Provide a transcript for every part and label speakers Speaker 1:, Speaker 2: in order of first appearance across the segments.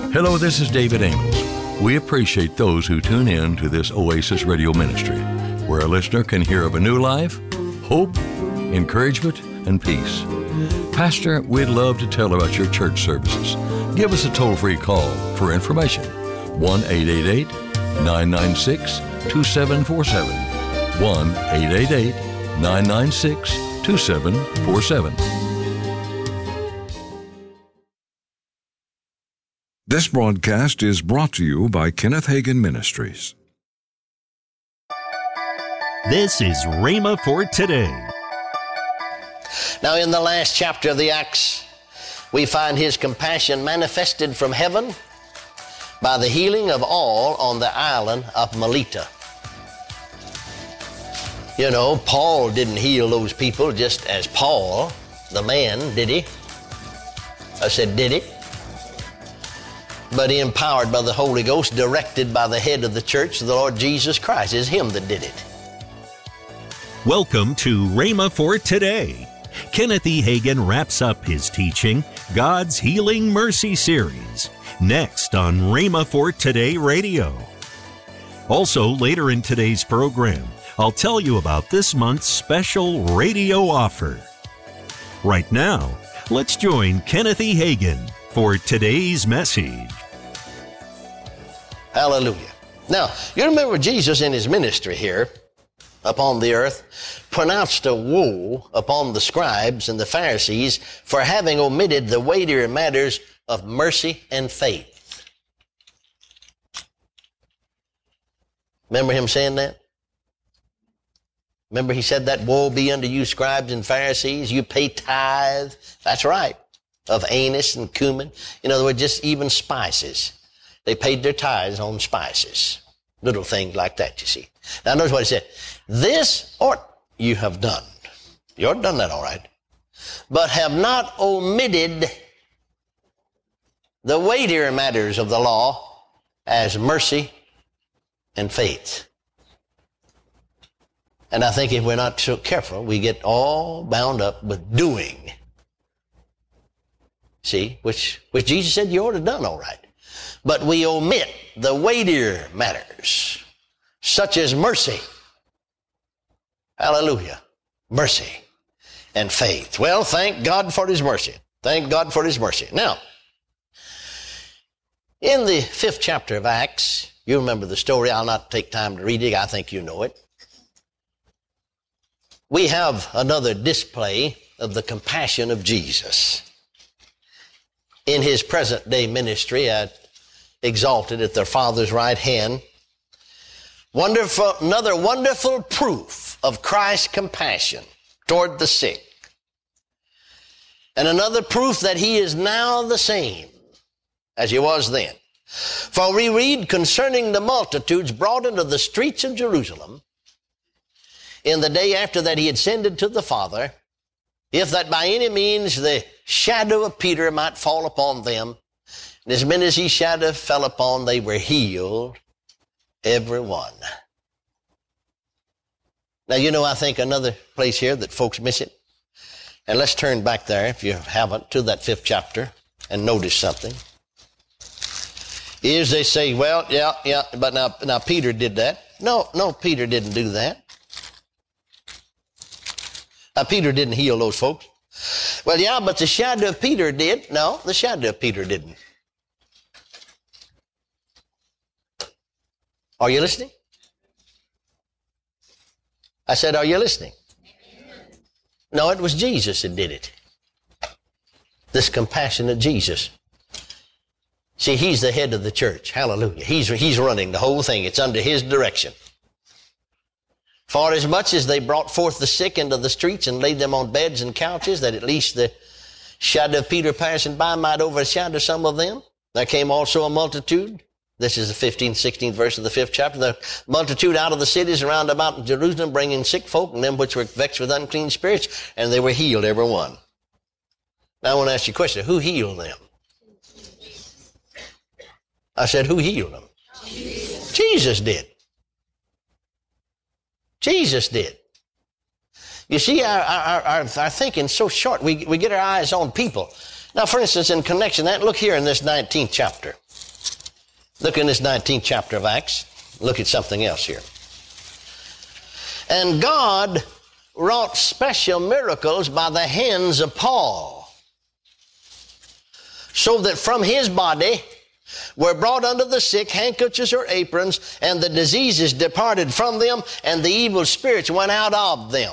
Speaker 1: Hello, this is David Ingles. We appreciate those who tune in to this Oasis Radio Ministry, where a listener can hear of a new life, hope, encouragement, and peace. Pastor, we'd love to tell about your church services. Give us a toll-free call for information. 1-888-996-2747. 1-888-996-2747.
Speaker 2: This broadcast is brought to you by Kenneth Hagin Ministries.
Speaker 3: This is Rhema for today.
Speaker 4: Now, in the last chapter of the Acts, we find His compassion manifested from heaven by the healing of all on the island of Melita. You know, Paul didn't heal those people just as Paul, the man, did he? I said, did he? But he, empowered by the Holy Ghost, directed by the head of the church, the Lord Jesus Christ. It's Him that did it.
Speaker 3: Welcome to Rhema for Today. Kenneth E. Hagin wraps up his teaching, God's Healing Mercy Series, next on Rhema for Today Radio. Also, later in today's program, I'll tell you about this month's special radio offer. Right now, let's join Kenneth E. Hagin for today's message.
Speaker 4: Hallelujah. Now, you remember Jesus in His ministry here upon the earth pronounced a woe upon the scribes and the Pharisees for having omitted the weightier matters of mercy and faith. Remember Him saying that? Remember He said that, woe be unto you scribes and Pharisees, you pay tithe. That's right. Of anise and cumin. In other words, just even spices. They paid their tithes on spices. Little things like that, you see. Now notice what He said. This ought you have done. You ought to have done that all right. But have not omitted the weightier matters of the law as mercy and faith. And I think if we're not so careful, we get all bound up with doing. See, which Jesus said you ought to have done all right. But we omit the weightier matters, such as mercy. Hallelujah. Mercy and faith. Well, thank God for His mercy. Thank God for His mercy. Now, in the 5th chapter of Acts, you remember the story. I'll not take time to read it. I think you know it. We have another display of the compassion of Jesus. In His present day ministry, exalted at their Father's right hand. Another wonderful proof of Christ's compassion toward the sick. And another proof that He is now the same as He was then. For we read concerning the multitudes brought into the streets of Jerusalem in the day after that He ascended to the Father, if that by any means the shadow of Peter might fall upon them, and as many as His shadow fell upon, they were healed, every one. Now, you know, I think another place here that folks miss it, and let's turn back there, if you haven't, to that 5th chapter and notice something, is they say, well, yeah, but now Peter did that. No, Peter didn't do that. Peter didn't heal those folks. Well, yeah, but the shadow of Peter did. No, the shadow of Peter didn't. Are you listening? I said, are you listening? No, it was Jesus that did it. This compassionate Jesus. See, He's the head of the church. Hallelujah. He's running the whole thing. It's under His direction. For as much as they brought forth the sick into the streets and laid them on beds and couches, that at least the shadow of Peter passing by might overshadow some of them, there came also a multitude. This is the 15th, 16th verse of the 5th chapter. The multitude out of the cities around about Jerusalem, bringing sick folk and them which were vexed with unclean spirits, and they were healed, every one. Now I want to ask you a question. Who healed them? I said, who healed them? Jesus did. Jesus did. You see, our thinking's so short. We get our eyes on people. Now, for instance, in connection to that, look here in this 19th chapter. Look in this 19th chapter of Acts. Look at something else here. And God wrought special miracles by the hands of Paul, so that from his body were brought unto the sick handkerchiefs or aprons, and the diseases departed from them, and the evil spirits went out of them.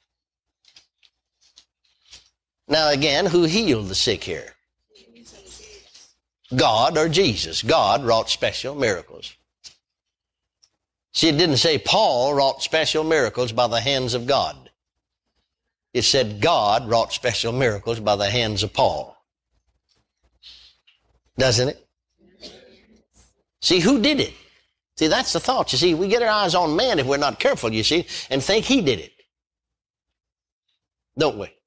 Speaker 4: Now again, who healed the sick here? God or Jesus? God wrought special miracles. See, it didn't say Paul wrought special miracles by the hands of God. It said God wrought special miracles by the hands of Paul. Doesn't it? See, who did it? See, that's the thought. You see, we get our eyes on man if we're not careful, you see, and think he did it. Don't we?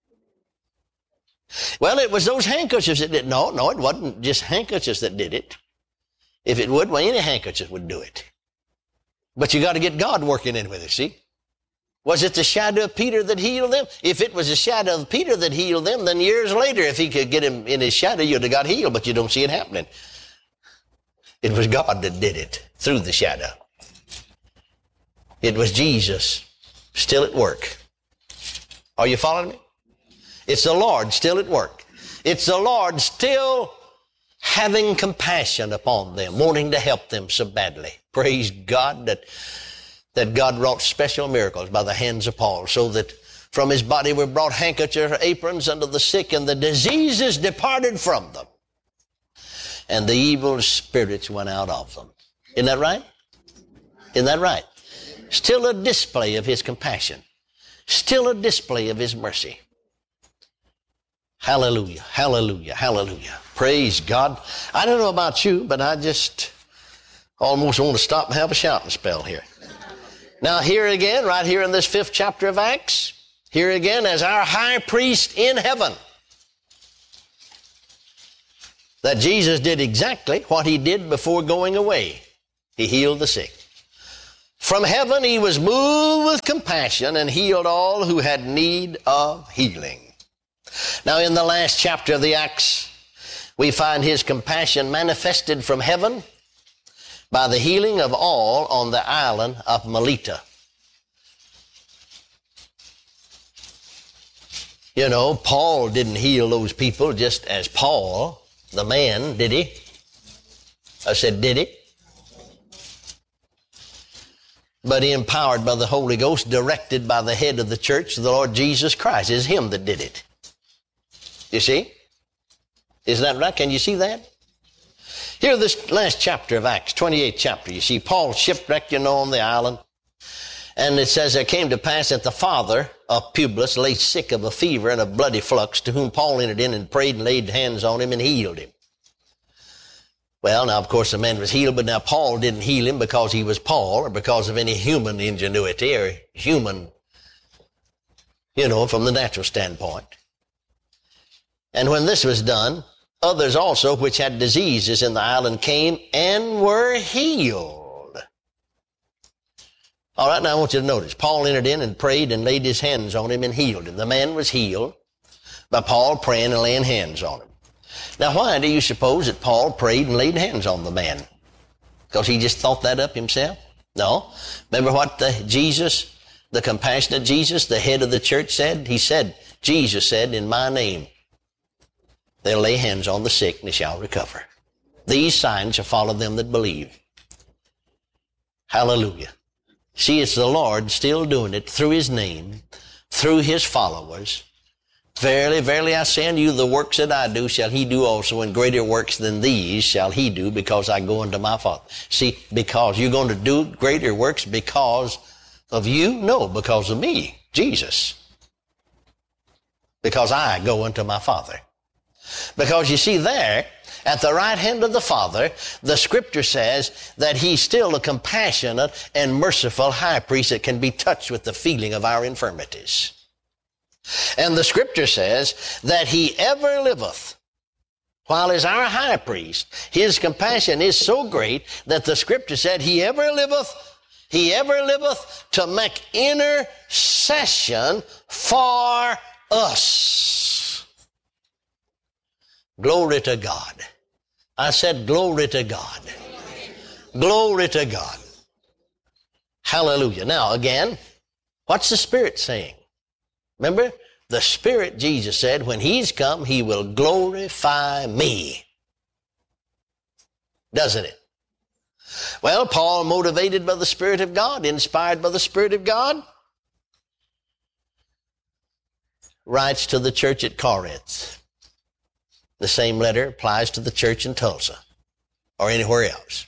Speaker 4: Well, it was those handkerchiefs that did it. No, it wasn't just handkerchiefs that did it. If it would, well, any handkerchief would do it. But you got to get God working in with it, see? Was it the shadow of Peter that healed them? If it was the shadow of Peter that healed them, then years later, if he could get him in his shadow, you'd have got healed, but you don't see it happening. It was God that did it through the shadow. It was Jesus still at work. Are you following me? It's the Lord still at work. It's the Lord still having compassion upon them, wanting to help them so badly. Praise God that God wrought special miracles by the hands of Paul, so that from his body were brought handkerchiefs or aprons unto the sick, and the diseases departed from them, and the evil spirits went out of them. Isn't that right? Isn't that right? Still a display of his compassion. Still a display of his mercy. Hallelujah, hallelujah, hallelujah. Praise God. I don't know about you, but I just almost want to stop and have a shouting spell here. Now here again, right here in this 5th chapter of Acts, here again as our high priest in heaven, that Jesus did exactly what he did before going away. He healed the sick. From heaven he was moved with compassion and healed all who had need of healing. Now in the last chapter of the Acts, we find his compassion manifested from heaven by the healing of all on the island of Melita. You know, Paul didn't heal those people just as Paul, the man, did he? I said, did he? But he, empowered by the Holy Ghost, directed by the head of the church, the Lord Jesus Christ. It's him that did it. You see? Isn't that right? Can you see that? Here, this last chapter of Acts, 28th chapter, you see Paul shipwrecked, on the island. And it says, it came to pass that the father of Publius lay sick of a fever and a bloody flux, to whom Paul entered in and prayed and laid hands on him and healed him. Well, now, of course, the man was healed, but now Paul didn't heal him because he was Paul or because of any human ingenuity or human, from the natural standpoint. And when this was done, others also which had diseases in the island came and were healed. All right, now I want you to notice. Paul entered in and prayed and laid his hands on him and healed him. The man was healed by Paul praying and laying hands on him. Now, why do you suppose that Paul prayed and laid hands on the man? Because he just thought that up himself? No. Remember what Jesus, the compassionate Jesus, the head of the church said? Jesus said, in my name, they'll lay hands on the sick and they shall recover. These signs shall follow them that believe. Hallelujah. See, it's the Lord still doing it through his name, through his followers. Verily, verily, I say unto you, the works that I do shall he do also, and greater works than these shall he do, because I go unto my Father. See, because you're going to do greater works because of you? No, because of me, Jesus. Because I go unto my Father. Because you see there, at the right hand of the Father, the Scripture says that he's still a compassionate and merciful high priest that can be touched with the feeling of our infirmities. And the Scripture says that he ever liveth. While as our high priest, his compassion is so great that the Scripture said he ever liveth to make intercession for us. Glory to God. I said glory to God. Glory to God. Hallelujah. Now again, what's the Spirit saying? Remember, the Spirit, Jesus said, when He's come, He will glorify me. Doesn't it? Well, Paul, motivated by the Spirit of God, inspired by the Spirit of God, writes to the church at Corinth. The same letter applies to the church in Tulsa or anywhere else.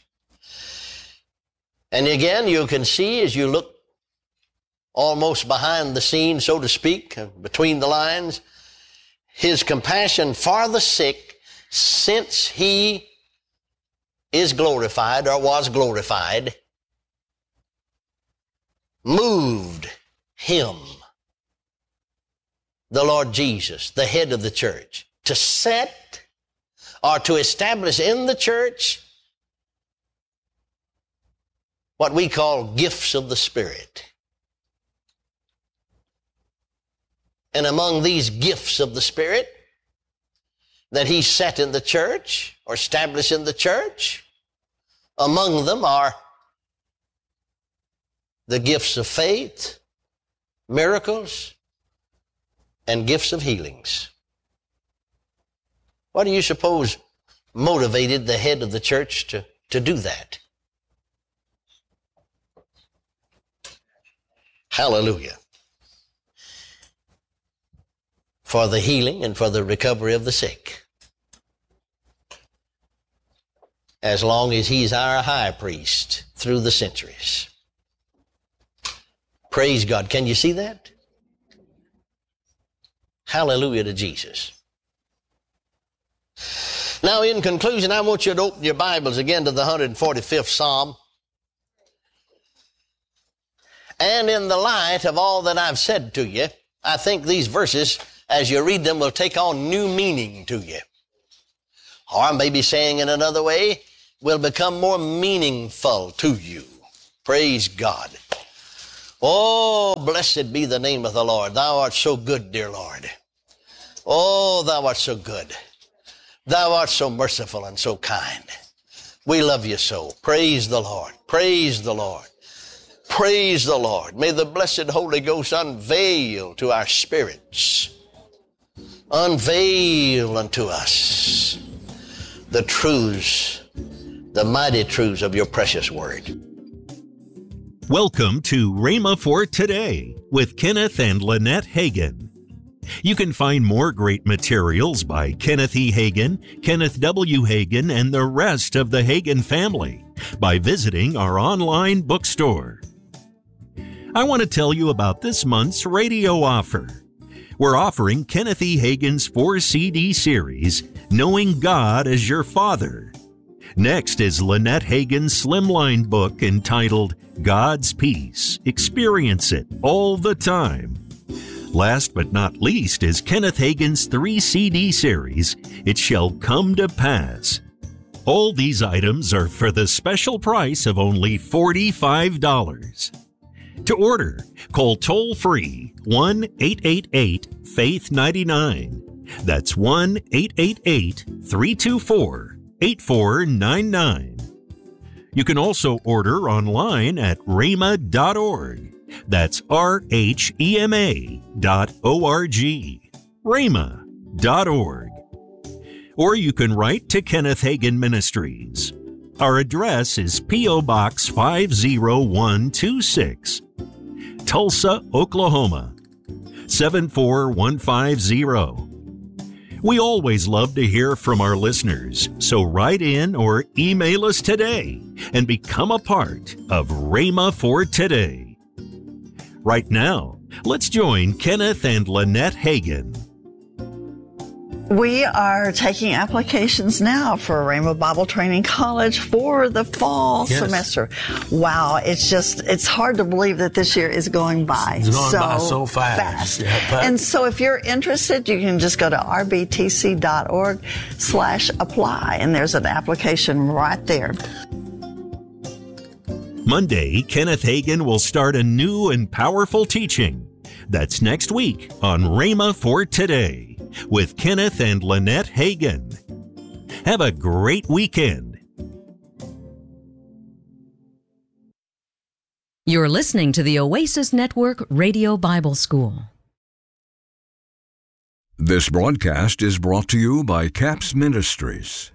Speaker 4: And again, you can see as you look almost behind the scene, so to speak, between the lines, his compassion for the sick since he is glorified or was glorified moved him, the Lord Jesus, the head of the church, to set or to establish in the church what we call gifts of the Spirit. And among these gifts of the Spirit that He set in the church or established in the church, among them are the gifts of faith, miracles, and gifts of healings. What do you suppose motivated the head of the church to do that? Hallelujah. For the healing and for the recovery of the sick. As long as He's our high priest through the centuries. Praise God. Can you see that? Hallelujah to Jesus. Now, in conclusion, I want you to open your Bibles again to the 145th Psalm. And in the light of all that I've said to you, I think these verses, as you read them, will take on new meaning to you. Or maybe saying in another way, will become more meaningful to you. Praise God. Oh, blessed be the name of the Lord. Thou art so good, dear Lord. Oh, Thou art so good. Thou art so merciful and so kind. We love you so. Praise the Lord. Praise the Lord. Praise the Lord. May the blessed Holy Ghost unveil to our spirits, unveil unto us the truths, the mighty truths of your precious word.
Speaker 3: Welcome to Rhema for Today with Kenneth and Lynette Hagin. You can find more great materials by Kenneth E. Hagin, Kenneth W. Hagin, and the rest of the Hagin family by visiting our online bookstore. I want to tell you about this month's radio offer. We're offering Kenneth E. Hagin's 4-CD series, Knowing God as Your Father. Next is Lynette Hagin's slimline book entitled God's Peace. Experience it all the time. Last but not least is Kenneth Hagin's 3-CD series, It Shall Come to Pass. All these items are for the special price of only $45. To order, call toll-free 1-888-FAITH-99. That's 1-888-324-8499. You can also order online at rhema.org. That's RHEMA.org. rhema.org. Or you can write to Kenneth Hagin Ministries. Our address is P.O. Box 50126, Tulsa, Oklahoma, 74150. We always love to hear from our listeners, so write in or email us today and become a part of Rhema for Today. Right now, let's join Kenneth and Lynette Hagin.
Speaker 5: We are taking applications now for Rhema Bible Training College for the fall semester. Wow, it's hard to believe that this year is going by.
Speaker 6: It's going by so fast. Yeah,
Speaker 5: and so if you're interested, you can just go to rbtc.org/apply, and there's an application right there.
Speaker 3: Monday, Kenneth Hagin will start a new and powerful teaching. That's next week on Rhema for Today with Kenneth and Lynette Hagin. Have a great weekend.
Speaker 7: You're listening to the Oasis Network Radio Bible School.
Speaker 2: This broadcast is brought to you by CAPS Ministries.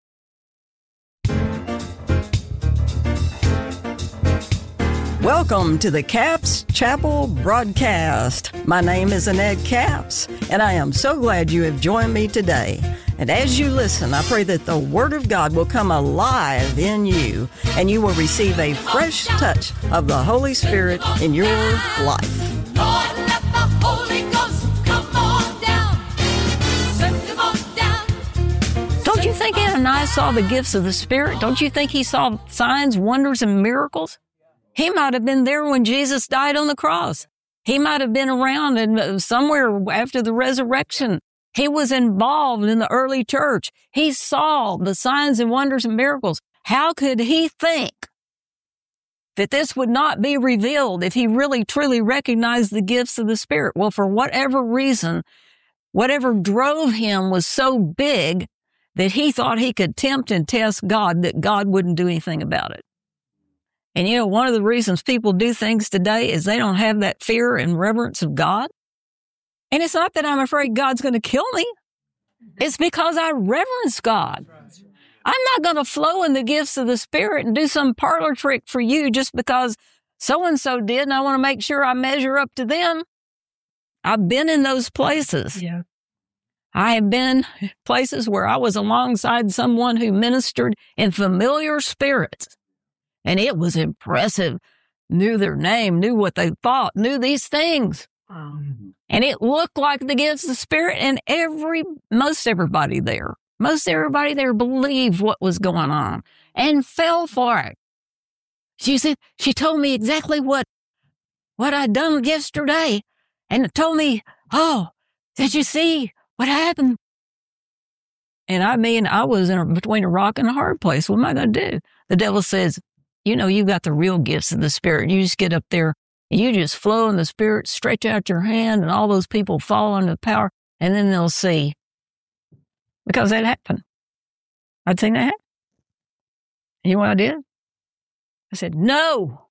Speaker 8: Welcome to the Capps Chapel broadcast. My name is Annette Capps, and I am so glad you have joined me today. And as you listen, I pray that the Word of God will come alive in you, and you will receive a fresh touch of the Holy Spirit in your life.
Speaker 9: Lord, let the Holy Ghost come on down. Send him on down.
Speaker 10: Don't you think Ananias saw the gifts of the Spirit? Don't you think he saw signs, wonders, and miracles? He might have been there when Jesus died on the cross. He might have been around and somewhere after the resurrection. He was involved in the early church. He saw the signs and wonders and miracles. How could he think that this would not be revealed if he really truly recognized the gifts of the Spirit? Well, for whatever reason, whatever drove him was so big that he thought he could tempt and test God, that God wouldn't do anything about it. And you know, one of the reasons people do things today is they don't have that fear and reverence of God. And it's not that I'm afraid God's going to kill me. It's because I reverence God. I'm not going to flow in the gifts of the Spirit and do some parlor trick for you just because so-and-so did, and I want to make sure I measure up to them. I've been in those places. Yeah. I have been places where I was alongside someone who ministered in familiar spirits. And it was impressive. Knew their name, knew what they thought, knew these things. And it looked like the gifts of the Spirit, and most everybody there believed what was going on and fell for it. She said, she told me exactly what I'd done yesterday, and told me, oh, did you see what happened? And I mean, I was between a rock and a hard place. What am I going to do? The devil says, you know, you've got the real gifts of the Spirit. You just get up there and you just flow in the Spirit, stretch out your hand, and all those people fall under the power, and then they'll see. Because that happened. I'd seen that happen. You know what I did? I said, no,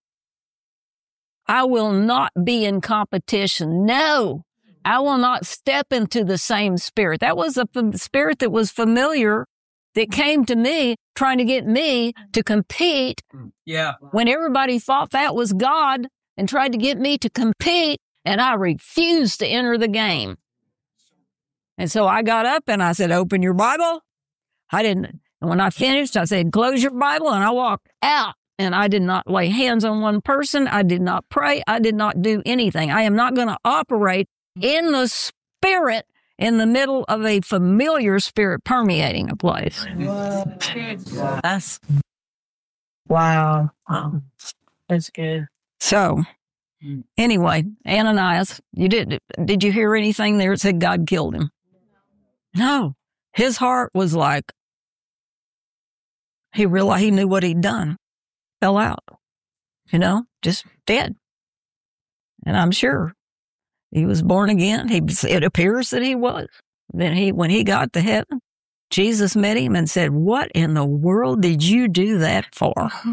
Speaker 10: I will not be in competition. No, I will not step into the same spirit. That was a spirit that was familiar, that came to me, trying to get me to compete. Yeah. When everybody thought that was God and tried to get me to compete, and I refused to enter the game. And so I got up and I said, open your Bible. I didn't. And when I finished, I said, close your Bible, and I walked out. And I did not lay hands on one person. I did not pray. I did not do anything. I am not going to operate in the Spirit in the middle of a familiar spirit permeating a place.
Speaker 11: Wow. That's good.
Speaker 10: So, anyway, Ananias, did you hear anything there that said God killed him? No. His heart was like, he realized he knew what he'd done. Fell out. You know, just dead. And I'm sure he was born again. It appears that he was. Then when he got to heaven, Jesus met him and said, what in the world did you do that for?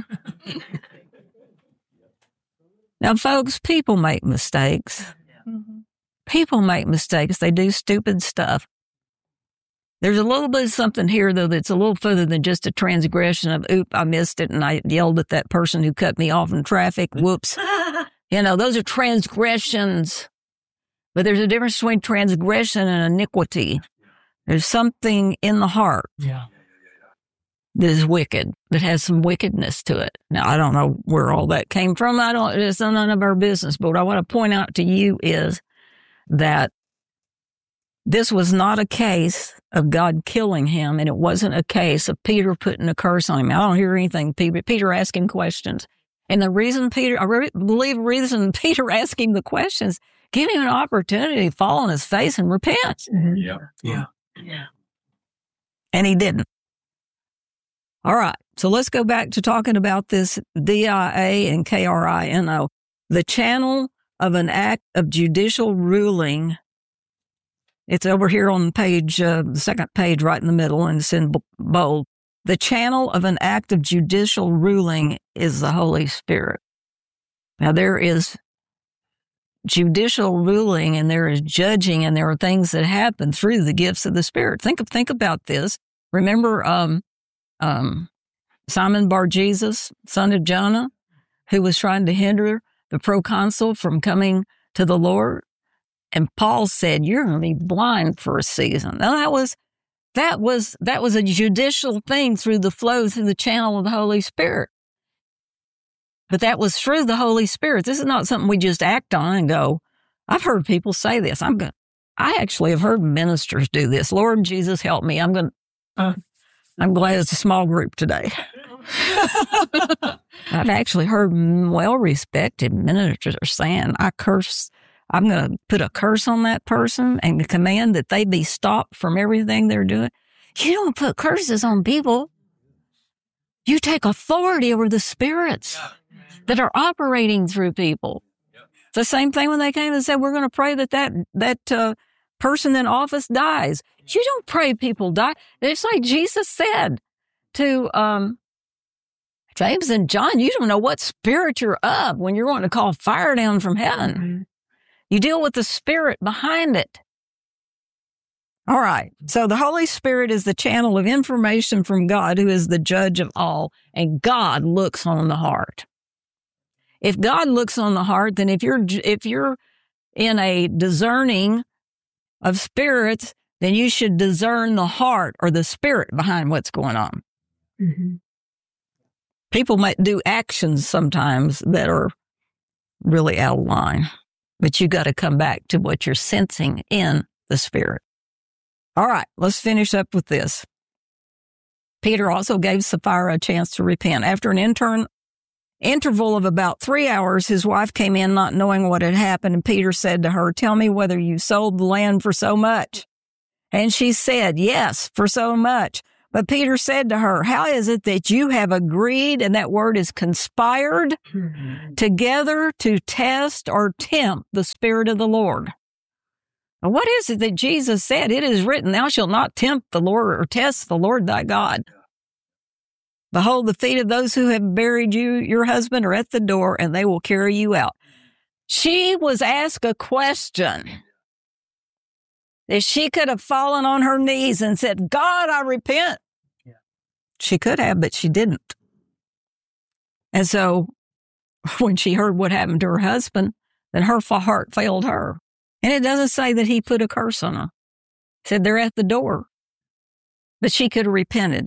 Speaker 10: Now, folks, people make mistakes. People make mistakes. They do stupid stuff. There's a little bit of something here, though, that's a little further than just a transgression of, I missed it, and I yelled at that person who cut me off in traffic. Whoops. You know, those are transgressions. But there's a difference between transgression and iniquity. There's something in the heart that is wicked, that has some wickedness to it. Now, I don't know where all that came from. It's none of our business. But what I want to point out to you is that this was not a case of God killing him, and it wasn't a case of Peter putting a curse on him. I don't hear anything. Peter asking questions. And the reason Peter asked him the questions, give him an opportunity to fall on his face and repent.
Speaker 6: Yeah.
Speaker 10: And he didn't. All right. So let's go back to talking about this DIA and KRINO. The channel of an act of judicial ruling. It's over here on page, the second page right in the middle, and it's in bold. The channel of an act of judicial ruling is the Holy Spirit. Now, there is judicial ruling and there is judging and there are things that happen through the gifts of the Spirit. Think about this. Remember Simon Bar-Jesus, son of Jonah, who was trying to hinder the proconsul from coming to the Lord? And Paul said, you're going to be blind for a season. Now, that was a judicial thing through the channel of the Holy Spirit. But that was through the Holy Spirit. This is not something we just act on and go, I've heard people say this. I actually have heard ministers do this. Lord Jesus, help me. I'm glad it's a small group today. I've actually heard well-respected ministers saying, I'm going to put a curse on that person and command that they be stopped from everything they're doing. You don't put curses on people. You take authority over the spirits that are operating through people. It's the same thing when they came and said, we're going to pray that person in office dies. You don't pray people die. It's like Jesus said to James and John, you don't know what spirit you're of when you're wanting to call fire down from heaven. Mm-hmm. You deal with the spirit behind it. All right. So the Holy Spirit is the channel of information from God, who is the judge of all, and God looks on the heart. If God looks on the heart, then if you're in a discerning of spirits, then you should discern the heart or the spirit behind what's going on. Mm-hmm. People might do actions sometimes that are really out of line, but you got to come back to what you're sensing in the spirit. All right, let's finish up with this. Peter also gave Sapphira a chance to repent. After an interval of about 3 hours, his wife came in not knowing what had happened, and Peter said to her, tell me whether you sold the land for so much. And she said, yes, for so much. But Peter said to her, how is it that you have agreed, and that word is conspired, together to test or tempt the Spirit of the Lord? Now, what is it that Jesus said? It is written, thou shalt not tempt the Lord or test the Lord thy God. Behold, the feet of those who have buried you, your husband, are at the door, and they will carry you out. She was asked a question that she could have fallen on her knees and said, God, I repent. Yeah. She could have, but she didn't. And so when she heard what happened to her husband, then her heart failed her. And it doesn't say that he put a curse on her. It said they're at the door. But she could have repented.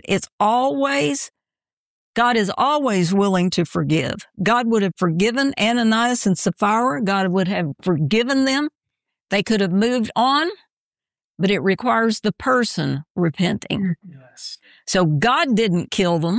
Speaker 10: God is always willing to forgive. God would have forgiven Ananias and Sapphira. God would have forgiven them. They could have moved on, but it requires the person repenting. Yes. So God didn't kill them.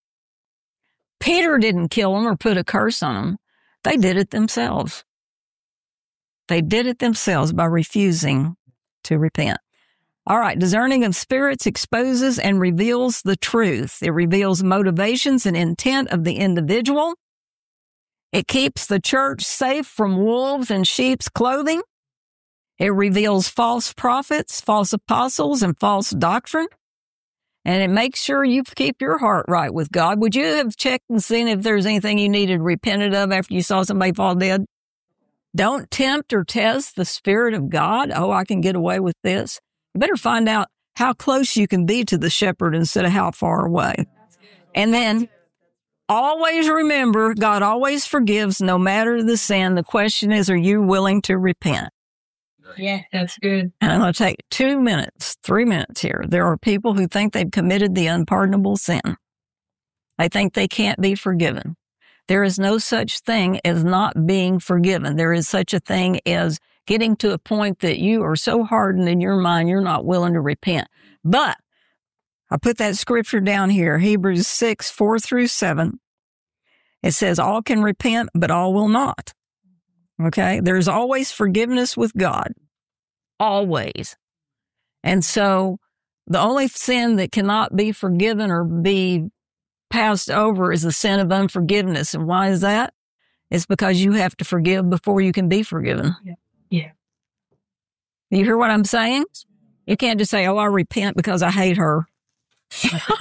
Speaker 10: Peter didn't kill them or put a curse on them. They did it themselves. They did it themselves by refusing to repent. All right, discerning of spirits exposes and reveals the truth. It reveals motivations and intent of the individual. It keeps the church safe from wolves in sheep's clothing. It reveals false prophets, false apostles, and false doctrine. And it makes sure you keep your heart right with God. Would you have checked and seen if there's anything you needed repented of after you saw somebody fall dead? Don't tempt or test the Spirit of God. Oh, I can get away with this. You better find out how close you can be to the shepherd instead of how far away. And then always remember, God always forgives no matter the sin. The question is, are you willing to repent?
Speaker 11: Yeah, that's good.
Speaker 10: And I'm going to take 2 minutes, 3 minutes here. There are people who think they've committed the unpardonable sin. They think they can't be forgiven. There is no such thing as not being forgiven. There is such a thing as getting to a point that you are so hardened in your mind, you're not willing to repent. But I put that scripture down here, Hebrews 6, 4-7. It says, all can repent, but all will not. Okay? There's always forgiveness with God. Always. And so the only sin that cannot be forgiven or be passed over is the sin of unforgiveness. And why is that? It's because you have to forgive before you can be forgiven.
Speaker 11: Yeah.
Speaker 10: You hear what I'm saying? You can't just say, oh, I repent because I hate her.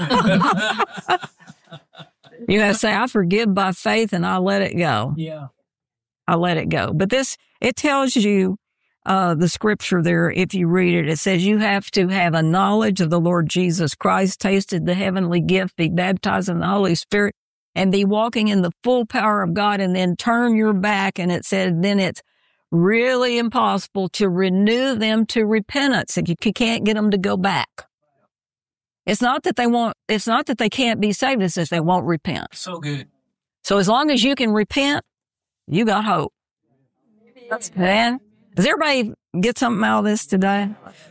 Speaker 10: You have to say, I forgive by faith and I let it go.
Speaker 11: Yeah.
Speaker 10: I let it go. But it tells you, the scripture there, if you read it, it says you have to have a knowledge of the Lord Jesus Christ, tasted the heavenly gift, be baptized in the Holy Spirit, and be walking in the full power of God, and then turn your back. And it said, then it's really impossible to renew them to repentance. You can't get them to go back. It's not that they can't be saved. It's that they won't repent.
Speaker 6: So good.
Speaker 10: So as long as you can repent, you got hope. Man, does everybody get something out of this today?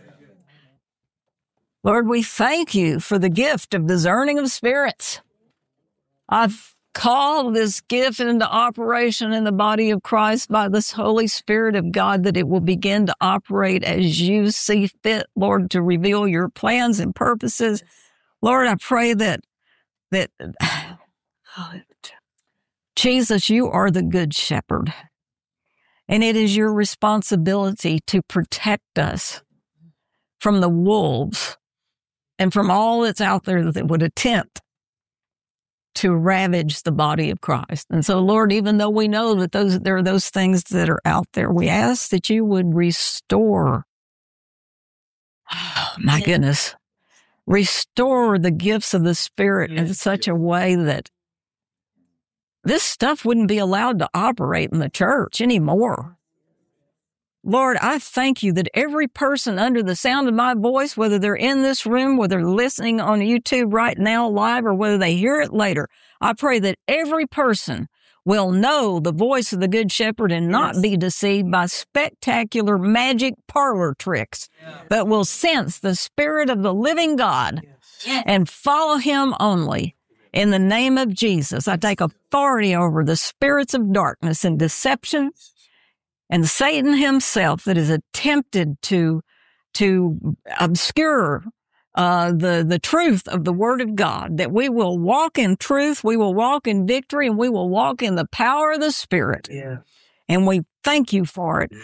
Speaker 10: Lord, we thank you for the gift of discerning of spirits. I've called this gift into operation in the body of Christ by this Holy Spirit of God, that it will begin to operate as you see fit, Lord, to reveal your plans and purposes. Lord, I pray that Jesus, you are the good shepherd, and it is your responsibility to protect us from the wolves and from all that's out there that would attempt to ravage the body of Christ. And so, Lord, even though we know that there are those things that are out there, we ask that you would restore, my goodness, restore the gifts of the Spirit in such a way that this stuff wouldn't be allowed to operate in the church anymore. Lord, I thank you that every person under the sound of my voice, whether they're in this room, whether they're listening on YouTube right now live, or whether they hear it later, I pray that every person will know the voice of the Good Shepherd and not be deceived by spectacular magic parlor tricks, but will sense the Spirit of the living God and follow him only. In the name of Jesus, I take authority over the spirits of darkness and deception and Satan himself that is attempted to obscure the truth of the Word of God, that we will walk in truth, we will walk in victory, and we will walk in the power of the Spirit. Yeah. And we thank you for it.